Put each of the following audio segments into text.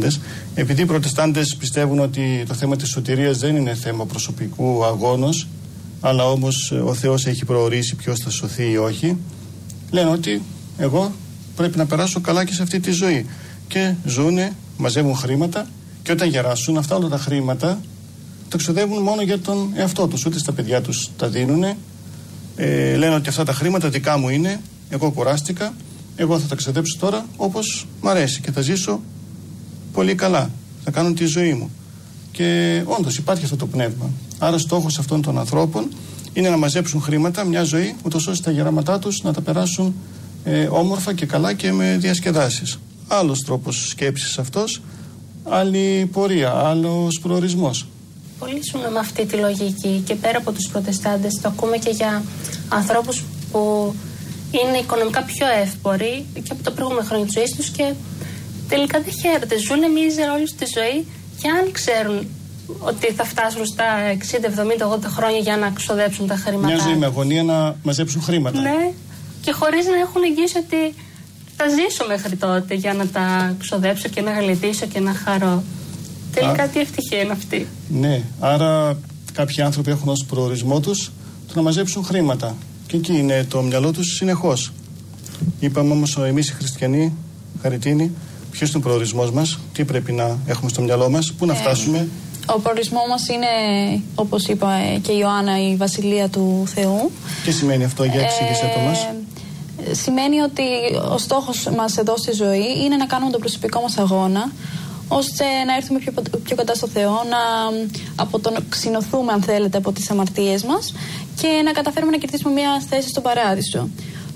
Προτεστάντες. Επειδή οι Προτεστάντες πιστεύουν ότι το θέμα της σωτηρίας δεν είναι θέμα προσωπικού αγώνος, αλλά όμως ο Θεός έχει προορίσει ποιος θα σωθεί ή όχι, λένε ότι εγώ πρέπει να περάσω καλά και σε αυτή τη ζωή. Και ζούνε, μαζεύουν χρήματα και όταν γεράσουν αυτά όλα τα χρήματα τα ξοδεύουν μόνο για τον εαυτό τους. Ούτε στα παιδιά τους τα δίνουνε. Λένε ότι αυτά τα χρήματα δικά μου είναι, εγώ κουράστηκα, εγώ θα τα ξοδέψω τώρα όπως μ' αρέσει και θα ζήσω πολύ καλά. Θα κάνω τη ζωή μου. Και όντως υπάρχει αυτό το πνεύμα. Άρα στόχος αυτών των ανθρώπων είναι να μαζέψουν χρήματα μια ζωή, ούτως ώστε τα γεράματά τους να τα περάσουν όμορφα και καλά και με διασκεδάσεις. Άλλος τρόπος σκέψης αυτός, άλλη πορεία, άλλος προορισμός. Πολλοί ζουν με αυτή τη λογική και πέρα από τους Προτεστάντες το ακούμε και για ανθρώπους που είναι οικονομικά πιο εύποροι και από τα προηγούμενα χρόνια της ζωής τους και τελικά δεν χαίρονται. Ζουν μίζερα όλη τη ζωή και αν ξέρουν ότι θα φτάσουν στα 60, 70, 80 χρόνια για να ξοδέψουν τα χρήματα. Μια ζωή με αγωνία να μαζέψουν χρήματα. Ναι, και χωρίς να έχουν εγγύηση ότι θα ζήσω μέχρι τότε για να τα ξοδέψω και να γλιτήσω και να χαρώ. Τελικά τι ευτυχία είναι αυτή. Ναι, άρα κάποιοι άνθρωποι έχουν ως προορισμό τους το να μαζέψουν χρήματα. Και εκεί είναι το μυαλό τους συνεχώς. Είπαμε όμως εμείς οι χριστιανοί, Χαριτίνη, ποιος είναι ο προορισμός μας, τι πρέπει να έχουμε στο μυαλό μας, πού να φτάσουμε. Ο προορισμός μας είναι, όπως είπα και η Ιωάννα, η Βασιλεία του Θεού. Τι σημαίνει αυτό, για εξήγησέ το μας. Σημαίνει ότι ο στόχος μας εδώ στη ζωή είναι να κάνουμε τον προσωπικό μας αγώνα, ώστε να έρθουμε πιο κοντά στο Θεό, να αποτοξινωθούμε, αν θέλετε, από τις αμαρτίες μας και να καταφέρουμε να κερδίσουμε μια θέση στον παράδεισο.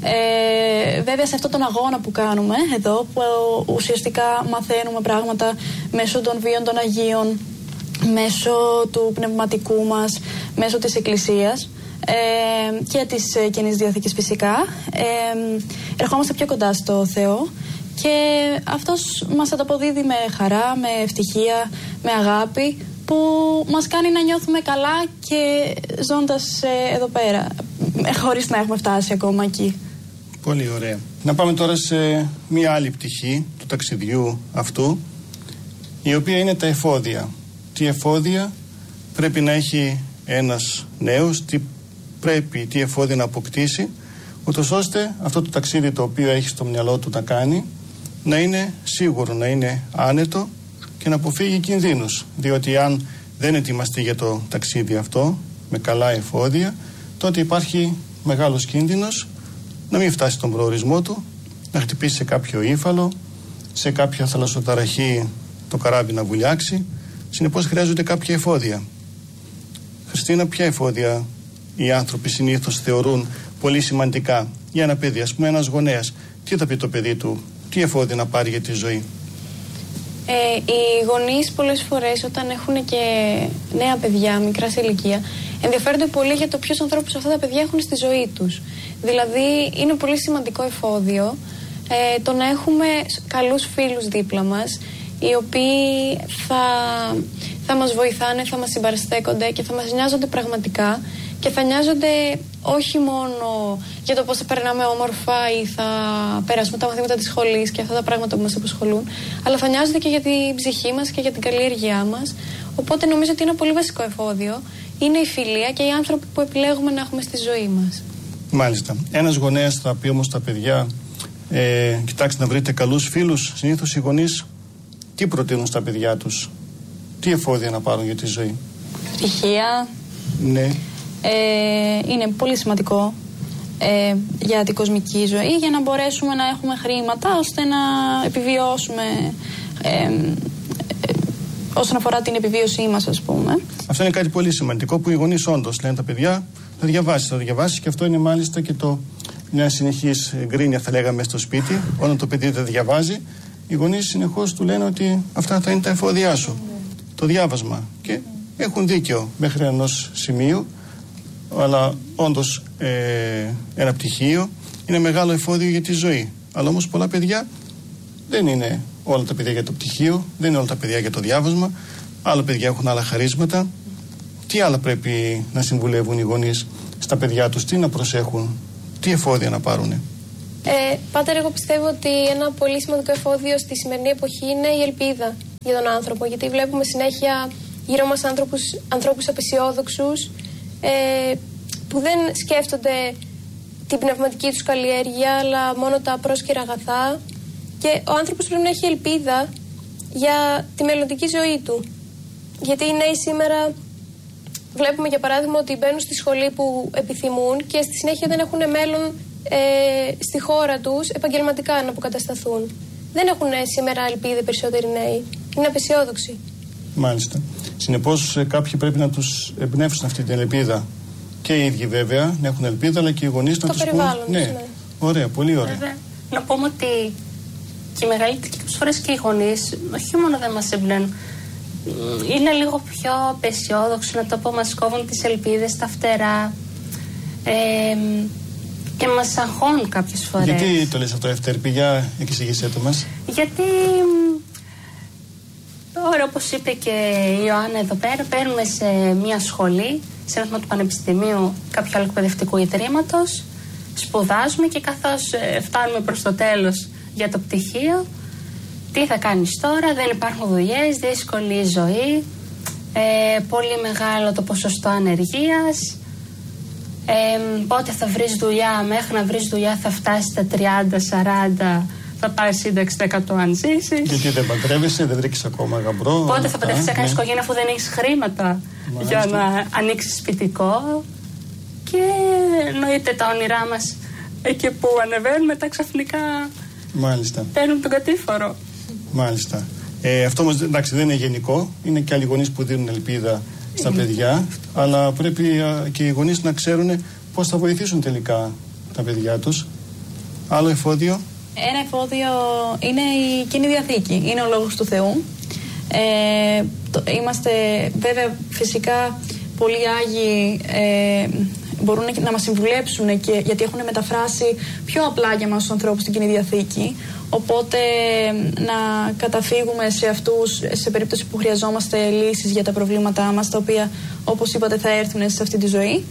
Βέβαια, σε αυτόν τον αγώνα που κάνουμε εδώ, που ουσιαστικά μαθαίνουμε πράγματα μέσω των βίων των Αγίων, μέσω του πνευματικού μας, μέσω της Εκκλησίας και της Καινής Διαθήκης φυσικά, ερχόμαστε πιο κοντά στο Θεό και αυτός μας ανταποδίδει με χαρά, με ευτυχία, με αγάπη, που μας κάνει να νιώθουμε καλά και ζώντας εδώ πέρα, χωρίς να έχουμε φτάσει ακόμα εκεί. Πολύ ωραία. Να πάμε τώρα σε μία άλλη πτυχή του ταξιδιού αυτού, η οποία είναι τα εφόδια. Τι εφόδια πρέπει να έχει ένας νέος, τι εφόδια να αποκτήσει, ούτως ώστε αυτό το ταξίδι το οποίο έχει στο μυαλό του να κάνει να είναι σίγουρο, να είναι άνετο και να αποφύγει κινδύνους. Διότι αν δεν ετοιμαστεί για το ταξίδι αυτό με καλά εφόδια, τότε υπάρχει μεγάλος κίνδυνος να μην φτάσει στον προορισμό του, να χτυπήσει σε κάποιο ύφαλο, σε κάποια θαλασσοταραχή το καράβι να βουλιάξει. Συνεπώς χρειάζονται κάποια εφόδια. Χριστίνα, ποια εφόδια οι άνθρωποι συνήθως θεωρούν πολύ σημαντικά για ένα παιδί? Ας πούμε, ένας γονέας, τι θα πει το παιδί του, τι εφόδια να πάρει για τη ζωή? Οι γονείς πολλές φορές όταν έχουν και νέα παιδιά, μικρά σε ηλικία, ενδιαφέρονται πολύ για το ποιους ανθρώπους αυτά τα παιδιά έχουν στη ζωή τους. Δηλαδή είναι πολύ σημαντικό εφόδιο το να έχουμε καλούς φίλους δίπλα μας, οι οποίοι θα μας βοηθάνε, θα μας συμπαραστέκονται και θα μας νοιάζονται πραγματικά και θα νοιάζονται όχι μόνο για το πώς θα περνάμε όμορφα ή θα περάσουμε τα μαθήματα της σχολής και αυτά τα πράγματα που μας απασχολούν, αλλά θα νοιάζονται και για την ψυχή μας και για την καλλιέργειά μας. Οπότε νομίζω ότι ένα πολύ βασικό εφόδιο είναι η φιλία και οι άνθρωποι που επιλέγουμε να έχουμε στη ζωή μας. Μάλιστα. Ένας γονέας θα πει όμως στα παιδιά, κοιτάξτε να βρείτε καλούς φίλους. Συνήθως οι γονείς τι προτείνουν στα παιδιά τους, τι εφόδια να πάρουν για τη ζωή? Ευτυχία. Ναι. Είναι πολύ σημαντικό για την κοσμική ζωή, για να μπορέσουμε να έχουμε χρήματα ώστε να επιβιώσουμε όσον αφορά την επιβίωσή μας, ας πούμε. Αυτό είναι κάτι πολύ σημαντικό που οι γονείς όντως λένε τα παιδιά θα διαβάσεις και αυτό είναι μάλιστα και μια συνεχής γκρίνια θα λέγαμε στο σπίτι. Όταν το παιδί δεν διαβάζει, οι γονείς συνεχώς του λένε ότι αυτά θα είναι τα εφόδια σου, το διάβασμα, και έχουν δίκιο μέχρι ενός σημείου. Αλλά όντως ένα πτυχίο είναι μεγάλο εφόδιο για τη ζωή. Αλλά όμως πολλά παιδιά δεν είναι όλα τα παιδιά για το πτυχίο, δεν είναι όλα τα παιδιά για το διάβασμα. Άλλα παιδιά έχουν άλλα χαρίσματα. Τι άλλα πρέπει να συμβουλεύουν οι γονείς στα παιδιά τους, τι να προσέχουν, τι εφόδια να πάρουνε? Πάτερ, εγώ πιστεύω ότι ένα πολύ σημαντικό εφόδιο στη σημερινή εποχή είναι η ελπίδα. για τον άνθρωπο, γιατί βλέπουμε συνέχεια γύρω μας ανθρώπους απεσιόδοξους που δεν σκέφτονται την πνευματική τους καλλιέργεια, αλλά μόνο τα πρόσκαιρα αγαθά, και ο άνθρωπος πρέπει να έχει ελπίδα για τη μελλοντική ζωή του. Γιατί οι νέοι σήμερα βλέπουμε για παράδειγμα ότι μπαίνουν στη σχολή που επιθυμούν και στη συνέχεια δεν έχουν μέλλον στη χώρα τους επαγγελματικά να αποκατασταθούν. Δεν έχουν σήμερα ελπίδα περισσότεροι νέοι. Είναι απεσιόδοξοι. Μάλιστα. Συνεπώς κάποιοι πρέπει να τους εμπνεύσουν αυτή την ελπίδα. Και οι ίδιοι βέβαια να έχουν ελπίδα, αλλά και οι γονείς να τους πούν. Ναι. Ωραία, πολύ ωραία. Βέβαια, να πούμε ότι και οι μεγαλύτερες φορές και οι γονείς, όχι μόνο δεν μας εμπνέουν, είναι λίγο πιο απεσιόδοξοι, να το πω, μας κόβουν τις ελπίδες στα φτερά και μας αγχώνουν κάποιες φορές. Γιατί το λες αυτό, Ευτέρπη, για εξηγήσέ το μας. Γιατί τώρα, όπως είπε και η Ιωάννα εδώ πέρα, παίρνουμε σε μια σχολή, σε ένα τμήμα του πανεπιστημίου, κάποιο άλλο εκπαιδευτικού ιδρύματος, σπουδάζουμε και καθώς φτάνουμε προς το τέλος για το πτυχίο, τι θα κάνεις τώρα, δεν υπάρχουν δουλειές, δύσκολη η ζωή, πολύ μεγάλο το ποσοστό ανεργίας, πότε θα βρεις δουλειά, μέχρι να βρεις δουλειά θα φτάσει στα 30-40, θα πάρει σύνταξη 100 αν ζήσεις. Γιατί δεν παντρεύεσαι, δεν βρήκες ακόμα γαμπρό. Πότε θα παντρευτείς, θα κάνεις οικογένεια αφού δεν έχεις χρήματα για να ανοίξεις σπιτικό. Και εννοείται τα όνειρά μας εκεί που ανεβαίνουν, μετά ξαφνικά παίρνουν τον κατήφορο. Μάλιστα. Αυτό όμως εντάξει, δεν είναι γενικό. Είναι και άλλοι γονείς που δίνουν ελπίδα στα παιδιά. Αλλά πρέπει και οι γονείς να ξέρουν πώς θα βοηθήσουν τελικά τα παιδιά τους. Άλλο εφόδιο. Ένα εφόδιο είναι η Καινή Διαθήκη. Είναι ο Λόγος του Θεού. Είμαστε βέβαια φυσικά πολλοί Άγιοι μπορούν να μας συμβουλέψουν γιατί έχουν μεταφράσει πιο απλά για μας τους ανθρώπους την Καινή Διαθήκη. Οπότε να καταφύγουμε σε αυτούς σε περίπτωση που χρειαζόμαστε λύσεις για τα προβλήματά μας, τα οποία όπως είπατε θα έρθουν σε αυτή τη ζωή.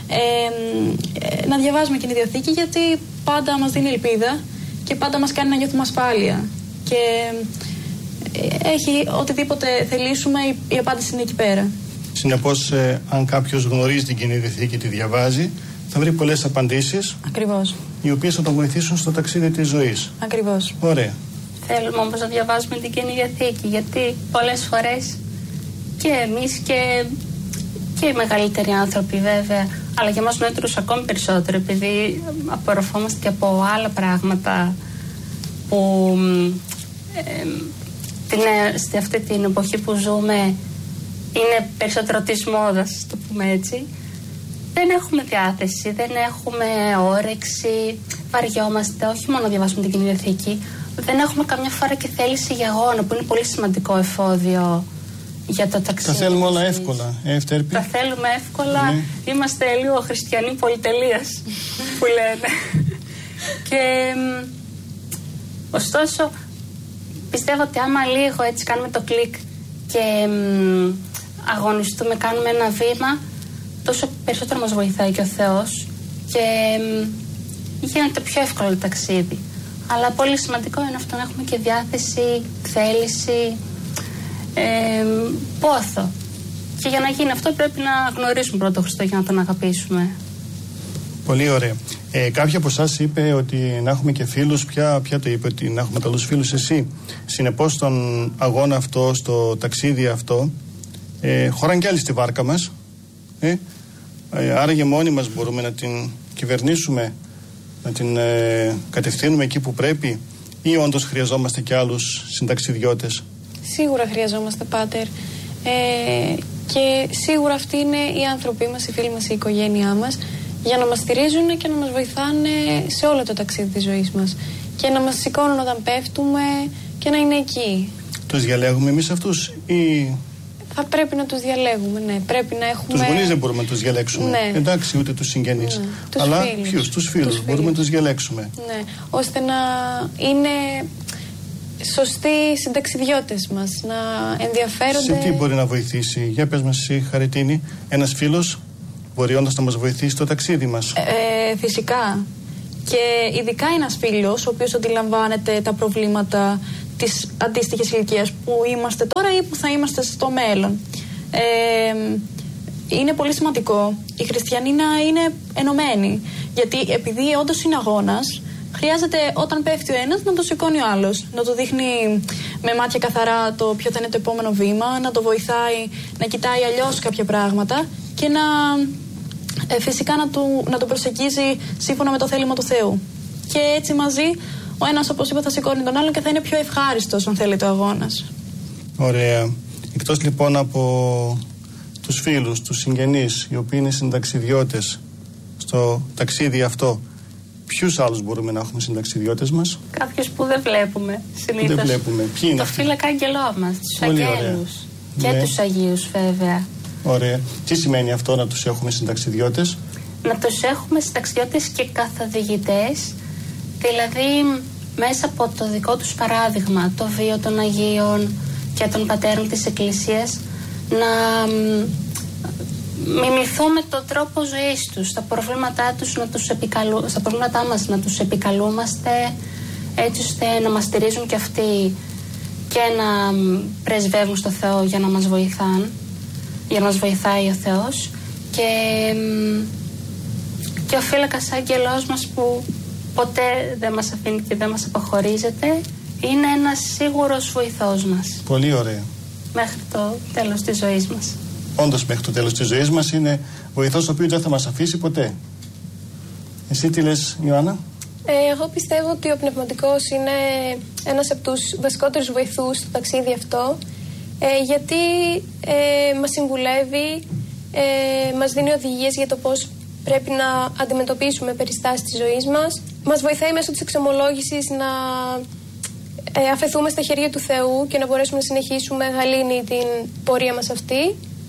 Να διαβάζουμε Καινή Διαθήκη, γιατί πάντα μας δίνει ελπίδα και πάντα μας κάνει να νιώθουμε ασφάλεια. Και έχει οτιδήποτε θελήσουμε, η απάντηση είναι εκεί πέρα. Συνεπώς, αν κάποιος γνωρίζει την Καινή Διαθήκη και τη διαβάζει, θα βρει πολλές απαντήσεις. Ακριβώς. Οι οποίες θα τον βοηθήσουν στο ταξίδι της ζωής. Ακριβώς. Ωραία. Θέλουμε όμως να διαβάζουμε την Καινή Διαθήκη, γιατί πολλές φορές και εμείς και οι μεγαλύτεροι άνθρωποι βέβαια, αλλά για εμάς νεότερους ακόμη περισσότερο, επειδή απορροφόμαστε και από άλλα πράγματα που σε αυτή την εποχή που ζούμε είναι περισσότερο της μόδας, το πούμε έτσι. Δεν έχουμε διάθεση, δεν έχουμε όρεξη, βαριόμαστε, όχι μόνο να διαβάσουμε την Καινή Διαθήκη, δεν έχουμε καμιά φορά και θέληση για αγώνα, που είναι πολύ σημαντικό εφόδιο για το ταξίδι. Τα θέλουμε όλα εύκολα, Ευτέρπη. Τα θέλουμε εύκολα, είμαστε λίγο χριστιανοί πολυτελείας που λένε. Και ωστόσο πιστεύω ότι άμα λίγο έτσι κάνουμε το κλικ και αγωνιστούμε, κάνουμε ένα βήμα, τόσο περισσότερο μας βοηθάει και ο Θεός και γίνεται πιο εύκολο το ταξίδι. Αλλά πολύ σημαντικό είναι αυτό, να έχουμε και διάθεση, θέληση, πόθο. Και για να γίνει αυτό πρέπει να γνωρίσουμε πρώτο Χριστό για να τον αγαπήσουμε. Πολύ ωραία. Κάποια από εσάς είπε ότι να έχουμε και φίλους. Ποια το είπε, ότι να έχουμε καλούς φίλους? Εσύ. Συνεπώς στον αγώνα αυτό, στο ταξίδι αυτό, χωράνε κι άλλοι στη βάρκα μας. Άραγε μόνοι μας μπορούμε να την κυβερνήσουμε, να την κατευθύνουμε εκεί που πρέπει, ή όντως χρειαζόμαστε και άλλους συνταξιδιώτες? Σίγουρα χρειαζόμαστε, Πάτερ. Και σίγουρα αυτοί είναι οι άνθρωποι μας, οι φίλοι μας, η οικογένειά μας, για να μας στηρίζουν και να μας βοηθάνε σε όλο το ταξίδι της ζωής μας. Και να μας σηκώνουν όταν πέφτουμε και να είναι εκεί. Τους διαλέγουμε εμείς αυτούς ή... Θα πρέπει να τους διαλέγουμε, ναι. Πρέπει να έχουμε... Τους γονείς δεν μπορούμε να τους διαλέξουμε. Ναι. Εντάξει, ούτε τους συγγενείς. Ναι. Αλλά ποιους? Τους φίλους. Μπορούμε να τους διαλέξουμε. Ναι. Ώστε να είναι σωστοί συνταξιδιώτες μας, να ενδιαφέρονται... Σε τι μπορεί να βοηθήσει? Για πες μας εσύ, Χαριτίνη, ένας φίλος μπορεί όντως να μας βοηθήσει στο ταξίδι μας? Φυσικά. Και ειδικά ένας φίλος ο οποίος αντιλαμβάνεται τα προβλήματα της αντίστοιχης ηλικίας που είμαστε τώρα ή που θα είμαστε στο μέλλον. Είναι πολύ σημαντικό οι χριστιανοί να είναι ενωμένοι. Γιατί επειδή όντως είναι αγώνας, χρειάζεται όταν πέφτει ο ένας να το σηκώνει ο άλλος. Να το δείχνει με μάτια καθαρά το ποιο θα είναι το επόμενο βήμα, να το βοηθάει να κοιτάει αλλιώς κάποια πράγματα και φυσικά να το προσεγγίζει σύμφωνα με το θέλημα του Θεού. Και έτσι μαζί ο ένας, όπως είπα, θα σηκώνει τον άλλον και θα είναι πιο ευχάριστος, αν θέλει, το αγώνας. Ωραία. Εκτός λοιπόν από τους φίλους, τους συγγενείς, οι οποίοι είναι συνταξιδιώτες στο ταξίδι αυτό, ποιους άλλους μπορούμε να έχουμε συνταξιδιώτες μας? Κάποιους που δεν βλέπουμε συνήθως. Δεν βλέπουμε. Ποιοι είναι το αυτοί? φύλακα άγγελό μας, τους αγγέλους. Και ναι. τους Αγίους βέβαια. Ωραία. Τι σημαίνει αυτό να τους έχουμε συνταξιδιώτες? Να τους έχουμε συνταξιδιώτες και καθοδηγητές, δηλαδή μέσα από το δικό τους παράδειγμα, το βίο των Αγίων και των πατέρων της Εκκλησίας, να μιμηθούμε τον τρόπο ζωής τους, τα προβλήματά τους στα προβλήματά μας να τους επικαλούμαστε, έτσι ώστε να μας στηρίζουν και αυτοί και να πρεσβεύουν στο Θεό για να μας βοηθάει ο Θεός, και ο φύλακας άγγελός μας που ποτέ δεν μας αφήνει και δεν μας αποχωρίζεται, είναι ένας σίγουρος βοηθός μας. Πολύ ωραία. Μέχρι το τέλος της ζωής μας. Όντως μέχρι το τέλος της ζωής μας είναι βοηθός ο οποίος δεν θα μας αφήσει ποτέ. Εσύ τι λες, Ιωάννα? Εγώ πιστεύω ότι ο πνευματικός είναι ένας από τους βασικότερους βοηθούς στο ταξίδι αυτό, γιατί μας συμβουλεύει, μας δίνει οδηγίες για το πώς πρέπει να αντιμετωπίσουμε περιστάσεις της ζωής μας. Μας βοηθάει μέσω της εξομολόγησης να αφαιθούμε στα χέρια του Θεού και να μπορέσουμε να συνεχίσουμε γαλήνη την πορεία μας αυτή.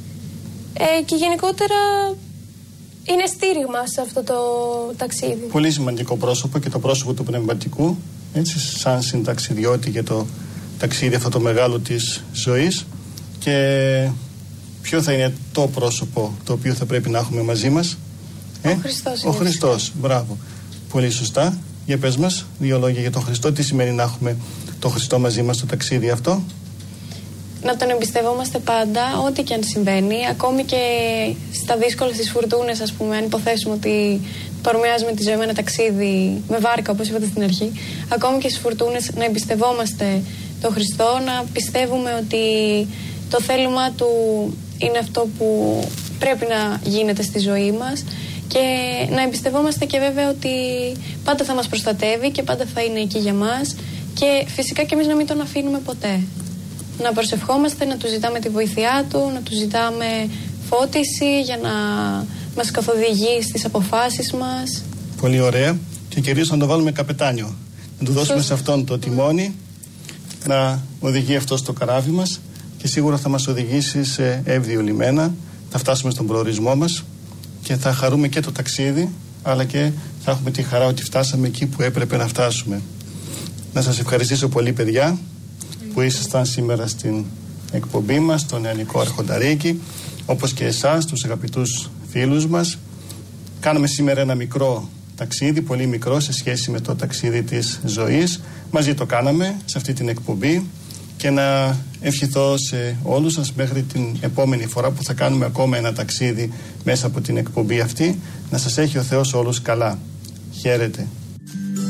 Και γενικότερα είναι στήριγμα σε αυτό το ταξίδι. Πολύ σημαντικό πρόσωπο και το πρόσωπο του πνευματικού, έτσι, σαν συνταξιδιώτη για το ταξίδι αυτό το μεγάλο της ζωής. Και ποιο θα είναι το πρόσωπο το οποίο θα πρέπει να έχουμε μαζί μας? Ο Χριστός. Ο Χριστός, μπράβο. Πολύ σωστά. Για πες μας δύο λόγια για τον Χριστό. Τι σημαίνει να έχουμε τον Χριστό μαζί μας στο ταξίδι αυτό? Να τον εμπιστευόμαστε πάντα, ό,τι και αν συμβαίνει, ακόμη και στα δύσκολα, στις φουρτούνες, ας πούμε, αν υποθέσουμε ότι παρομοιάζουμε τη ζωή με ένα ταξίδι με βάρκα, όπως είπατε στην αρχή, ακόμη και στις φουρτούνες να εμπιστευόμαστε τον Χριστό, να πιστεύουμε ότι το θέλημά του είναι αυτό που πρέπει να γίνεται στη ζωή μας και να εμπιστευόμαστε και βέβαια ότι πάντα θα μας προστατεύει και πάντα θα είναι εκεί για μας και φυσικά και εμείς να μην τον αφήνουμε ποτέ. Να προσευχόμαστε, να του ζητάμε τη βοήθειά του, να του ζητάμε φώτιση για να μας καθοδηγεί στις αποφάσεις μας. Πολύ ωραία. Και κυρίως να το βάλουμε καπετάνιο. Να του δώσουμε σε αυτόν το τιμόνι, να οδηγεί αυτό στο καράβι μας και σίγουρα θα μας οδηγήσει σε εύδιο λιμένα. Θα φτάσουμε στον προορισμό μας και θα χαρούμε και το ταξίδι, αλλά και θα έχουμε τη χαρά ότι φτάσαμε εκεί που έπρεπε να φτάσουμε. Να σας ευχαριστήσω πολύ, παιδιά, που ήσασταν σήμερα στην εκπομπή μας, στο Νεανικό Αρχονταρίκι, όπως και εσάς, τους αγαπητούς φίλους μας. Κάναμε σήμερα ένα μικρό ταξίδι, πολύ μικρό σε σχέση με το ταξίδι της ζωής. Μαζί το κάναμε σε αυτή την εκπομπή και να ευχηθώ σε όλους σας μέχρι την επόμενη φορά που θα κάνουμε ακόμα ένα ταξίδι μέσα από την εκπομπή αυτή, να σας έχει ο Θεός όλους καλά. Χαίρετε.